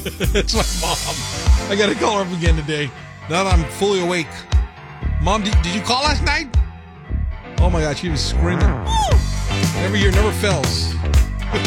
It's my mom. I got to call her up again today. Now that I'm fully awake. Mom, did you call last night? Oh my God, she was screaming. Every year never fails.